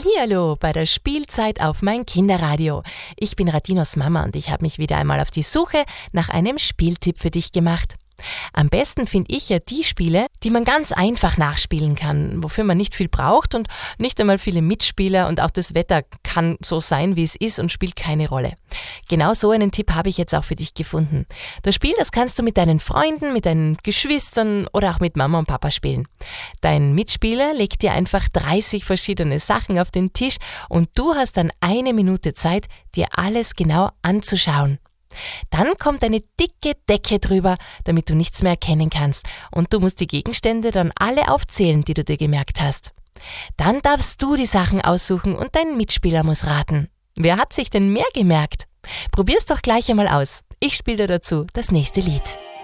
Hallihallo bei der Spielzeit auf mein Kinderradio. Ich bin Radinos Mama und ich habe mich wieder einmal auf die Suche nach einem Spieltipp für dich gemacht. Am besten finde ich ja die Spiele, die man ganz einfach nachspielen kann, wofür man nicht viel braucht und nicht einmal viele Mitspieler und auch das Wetter kann so sein, wie es ist und spielt keine Rolle. Genau so einen Tipp habe ich jetzt auch für dich gefunden. Das Spiel, das kannst du mit deinen Freunden, mit deinen Geschwistern oder auch mit Mama und Papa spielen. Dein Mitspieler legt dir einfach 30 verschiedene Sachen auf den Tisch und du hast dann 1 Minute Zeit, dir alles genau anzuschauen. Dann kommt eine dicke Decke drüber, damit du nichts mehr erkennen kannst und du musst die Gegenstände dann alle aufzählen, die du dir gemerkt hast. Dann darfst du die Sachen aussuchen und dein Mitspieler muss raten. Wer hat sich denn mehr gemerkt? Probier's doch gleich einmal aus. Ich spiele dir dazu das nächste Lied.